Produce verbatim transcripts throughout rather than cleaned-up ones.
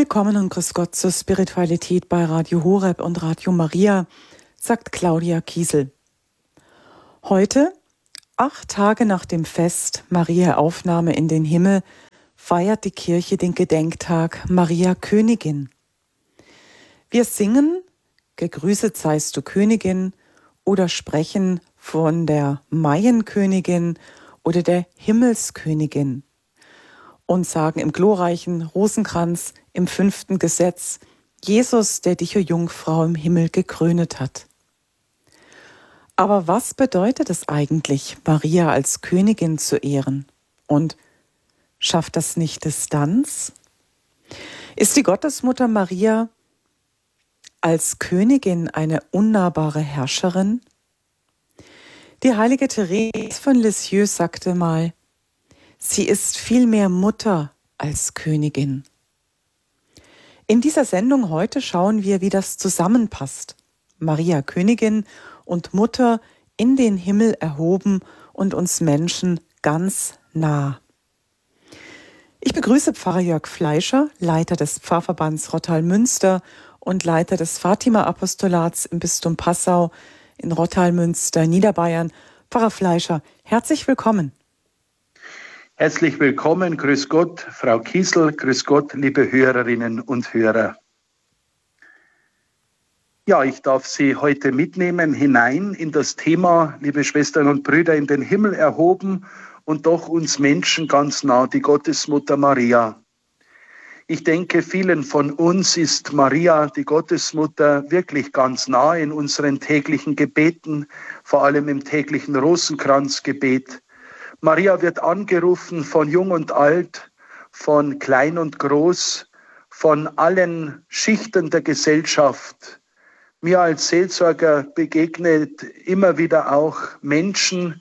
Willkommen und grüß Gott zur Spiritualität bei Radio Horeb und Radio Maria, sagt Claudia Kiesel. Heute, acht Tage nach dem Fest Maria Aufnahme in den Himmel, feiert die Kirche den Gedenktag Maria Königin. Wir singen Gegrüßet seist du Königin oder sprechen von der Maienkönigin oder der Himmelskönigin und sagen im glorreichen Rosenkranz im fünften Gesetz, Jesus, der dich, o Jungfrau, im Himmel gekrönet hat. Aber was bedeutet es eigentlich, Maria als Königin zu ehren? Und schafft das nicht Distanz? Ist die Gottesmutter Maria als Königin eine unnahbare Herrscherin? Die heilige Therese von Lisieux sagte mal, sie ist vielmehr Mutter als Königin. In dieser Sendung heute schauen wir, wie das zusammenpasst. Maria Königin und Mutter in den Himmel erhoben und uns Menschen ganz nah. Ich begrüße Pfarrer Jörg Fleischer, Leiter des Pfarrverbands Rottal-Münster und Leiter des Fatima-Apostolats im Bistum Passau in Rottal-Münster, Niederbayern. Pfarrer Fleischer, herzlich willkommen. Herzlich willkommen, grüß Gott, Frau Kiesel, grüß Gott, liebe Hörerinnen und Hörer. Ja, ich darf Sie heute mitnehmen hinein in das Thema, liebe Schwestern und Brüder, in den Himmel erhoben und doch uns Menschen ganz nah, die Gottesmutter Maria. Ich denke, vielen von uns ist Maria, die Gottesmutter, wirklich ganz nah in unseren täglichen Gebeten, vor allem im täglichen Rosenkranzgebet. Maria wird angerufen von Jung und Alt, von Klein und Groß, von allen Schichten der Gesellschaft. Mir als Seelsorger begegnet immer wieder auch Menschen,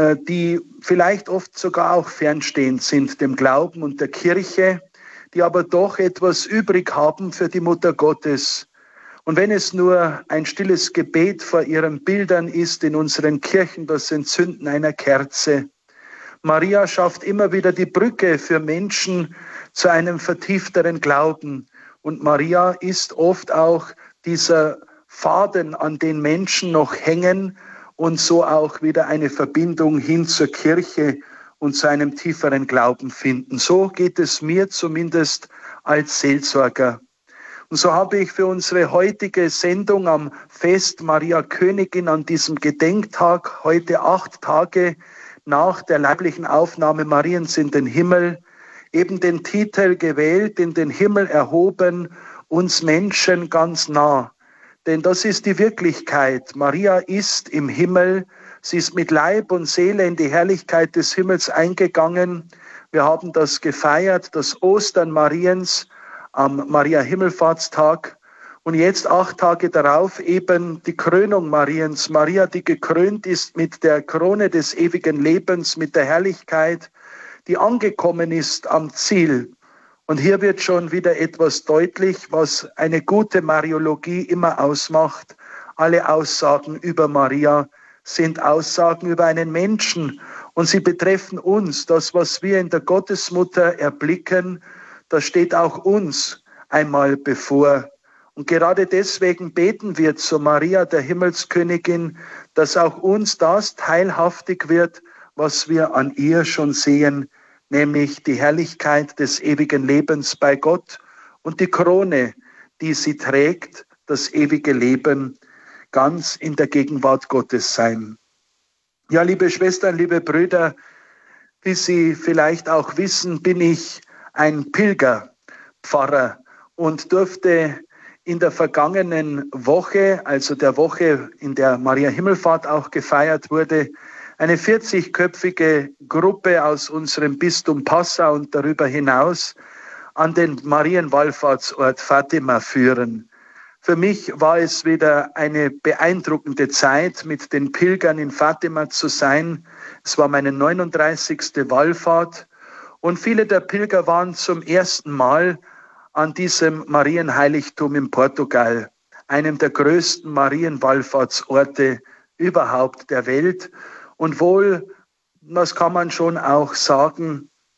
die vielleicht oft sogar auch fernstehend sind dem Glauben und der Kirche, die aber doch etwas übrig haben für die Mutter Gottes. Und wenn es nur ein stilles Gebet vor ihren Bildern ist in unseren Kirchen, das Entzünden einer Kerze. Maria schafft immer wieder die Brücke für Menschen zu einem vertiefteren Glauben. Und Maria ist oft auch dieser Faden, an den Menschen noch hängen und so auch wieder eine Verbindung hin zur Kirche und zu einem tieferen Glauben finden. So geht es mir zumindest als Seelsorger. Und so habe ich für unsere heutige Sendung am Fest Maria Königin an diesem Gedenktag, heute acht Tage nach der leiblichen Aufnahme Mariens in den Himmel, eben den Titel gewählt, in den Himmel erhoben, uns Menschen ganz nah. Denn das ist die Wirklichkeit. Maria ist im Himmel, sie ist mit Leib und Seele in die Herrlichkeit des Himmels eingegangen. Wir haben das gefeiert, das Ostern Mariens am Maria-Himmelfahrtstag. Und jetzt acht Tage darauf eben die Krönung Mariens. Maria, die gekrönt ist mit der Krone des ewigen Lebens, mit der Herrlichkeit, die angekommen ist am Ziel. Und hier wird schon wieder etwas deutlich, was eine gute Mariologie immer ausmacht. Alle Aussagen über Maria sind Aussagen über einen Menschen. Und sie betreffen uns. Das, was wir in der Gottesmutter erblicken, das steht auch uns einmal bevor. Und gerade deswegen beten wir zu Maria, der Himmelskönigin, dass auch uns das teilhaftig wird, was wir an ihr schon sehen, nämlich die Herrlichkeit des ewigen Lebens bei Gott und die Krone, die sie trägt, das ewige Leben, ganz in der Gegenwart Gottes sein. Ja, liebe Schwestern, liebe Brüder, wie Sie vielleicht auch wissen, bin ich ein Pilgerpfarrer und durfte in der vergangenen Woche, also der Woche, in der Maria Himmelfahrt auch gefeiert wurde, eine vierzigköpfige Gruppe aus unserem Bistum Passau und darüber hinaus an den Marienwallfahrtsort Fatima führen. Für mich war es wieder eine beeindruckende Zeit, mit den Pilgern in Fatima zu sein. Es war meine neununddreißigste Wallfahrt und viele der Pilger waren zum ersten Mal an diesem Marienheiligtum in Portugal, einem der größten Marienwallfahrtsorte überhaupt der Welt. Und wohl, das kann man schon auch sagen,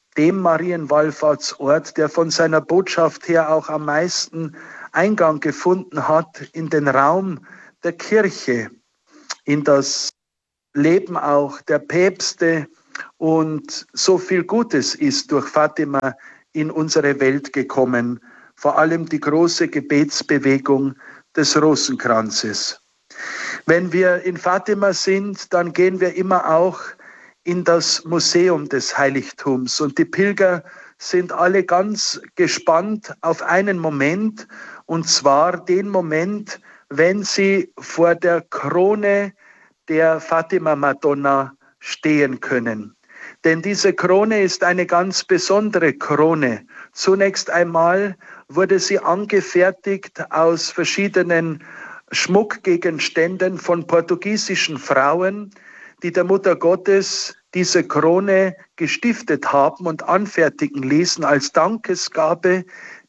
dem Marienwallfahrtsort, der von seiner Botschaft her auch am meisten Eingang gefunden hat in den Raum der Kirche, in das Leben auch der Päpste, und so viel Gutes ist durch Fatima in unsere Welt gekommen, vor allem die große Gebetsbewegung des Rosenkranzes. Wenn wir in Fatima sind, dann gehen wir immer auch in das Museum des Heiligtums, und die Pilger sind alle ganz gespannt auf einen Moment, und zwar den Moment, wenn sie vor der Krone der Fatima-Madonna stehen können. Denn diese Krone ist eine ganz besondere Krone. Zunächst einmal wurde sie angefertigt aus verschiedenen Schmuckgegenständen von portugiesischen Frauen, die der Mutter Gottes diese Krone gestiftet haben und anfertigen ließen als Dankesgabe,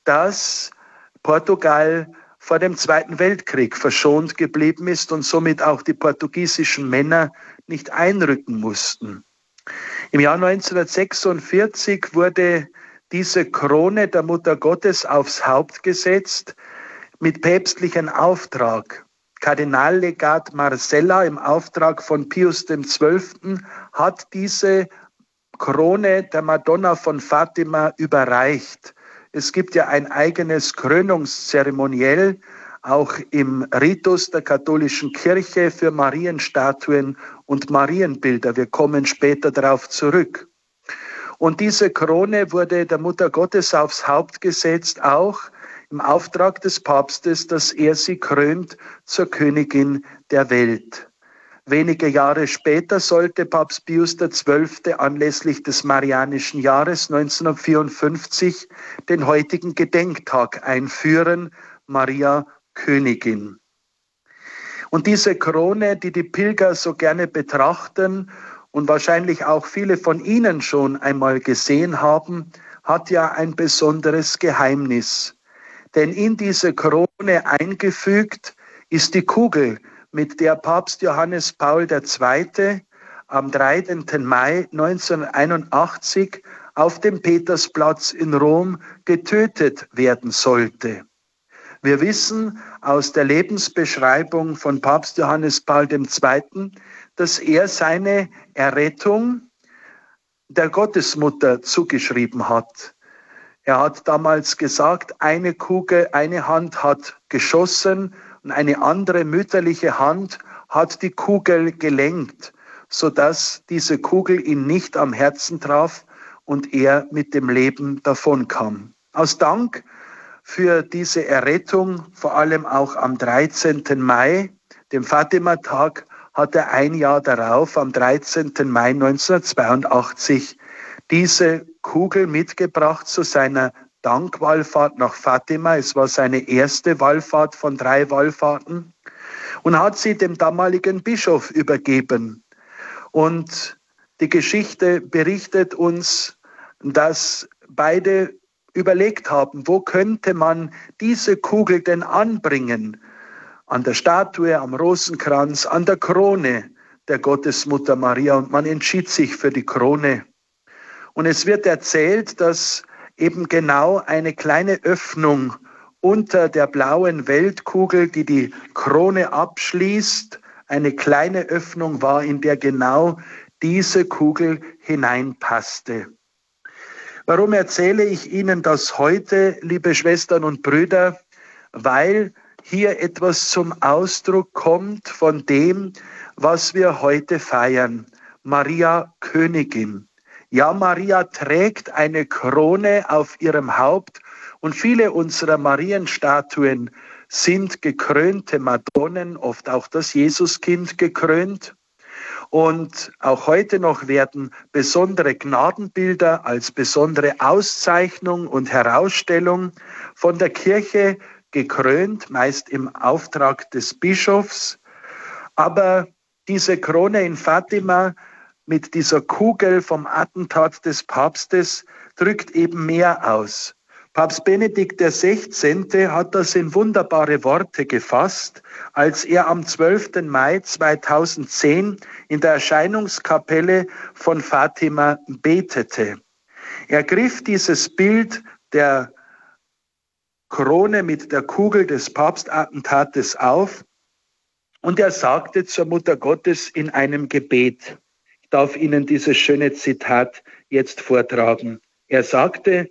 dass Portugal vor dem Zweiten Weltkrieg verschont geblieben ist und somit auch die portugiesischen Männer nicht einrücken mussten. Im Jahr neunzehnhundertsechsundvierzig wurde diese Krone der Mutter Gottes aufs Haupt gesetzt mit päpstlichem Auftrag. Kardinallegat Marcella im Auftrag von Pius der Zwölfte hat diese Krone der Madonna von Fatima überreicht. Es gibt ja ein eigenes Krönungszeremoniell, auch im Ritus der katholischen Kirche, für Marienstatuen und Marienbilder. Wir kommen später darauf zurück. Und diese Krone wurde der Mutter Gottes aufs Haupt gesetzt, auch im Auftrag des Papstes, dass er sie krönt zur Königin der Welt. Wenige Jahre später sollte Papst Pius der Zwölfte anlässlich des Marianischen Jahres neunzehnhundertvierundfünfzig den heutigen Gedenktag einführen, Maria Königin. Und diese Krone, die die Pilger so gerne betrachten und wahrscheinlich auch viele von Ihnen schon einmal gesehen haben, hat ja ein besonderes Geheimnis. Denn in diese Krone eingefügt ist die Kugel, mit der Papst Johannes Paul der Zweite am dreizehnten Mai neunzehnhunderteinundachtzig auf dem Petersplatz in Rom getötet werden sollte. Wir wissen aus der Lebensbeschreibung von Papst Johannes Paul der Zweite, dass er seine Errettung der Gottesmutter zugeschrieben hat. Er hat damals gesagt, eine Kugel, eine Hand hat geschossen und eine andere mütterliche Hand hat die Kugel gelenkt, sodass diese Kugel ihn nicht am Herzen traf und er mit dem Leben davonkam. Aus Dank für diese Errettung, vor allem auch am dreizehnten Mai, dem Fatima-Tag, hat er ein Jahr darauf, am dreizehnten Mai neunzehnhundertzweiundachtzig, diese Kugel mitgebracht zu seiner Dankwallfahrt nach Fatima. Es war seine erste Wallfahrt von drei Wallfahrten, und hat sie dem damaligen Bischof übergeben. Und die Geschichte berichtet uns, dass beide überlegt haben, wo könnte man diese Kugel denn anbringen? An der Statue, am Rosenkranz, an der Krone der Gottesmutter Maria. Und man entschied sich für die Krone. Und es wird erzählt, dass eben genau eine kleine Öffnung unter der blauen Weltkugel, die die Krone abschließt, eine kleine Öffnung war, in der genau diese Kugel hineinpasste. Warum erzähle ich Ihnen das heute, liebe Schwestern und Brüder? Weil hier etwas zum Ausdruck kommt von dem, was wir heute feiern. Maria Königin. Ja, Maria trägt eine Krone auf ihrem Haupt, und viele unserer Marienstatuen sind gekrönte Madonnen, oft auch das Jesuskind gekrönt. Und auch heute noch werden besondere Gnadenbilder als besondere Auszeichnung und Herausstellung von der Kirche gekrönt, meist im Auftrag des Bischofs. Aber diese Krone in Fatima mit dieser Kugel vom Attentat des Papstes drückt eben mehr aus. Papst Benedikt der Sechzehnte hat das in wunderbare Worte gefasst, als er am zwölften Mai zweitausendzehn in der Erscheinungskapelle von Fatima betete. Er griff dieses Bild der Krone mit der Kugel des Papstattentates auf und er sagte zur Mutter Gottes in einem Gebet, ich darf Ihnen dieses schöne Zitat jetzt vortragen. Er sagte: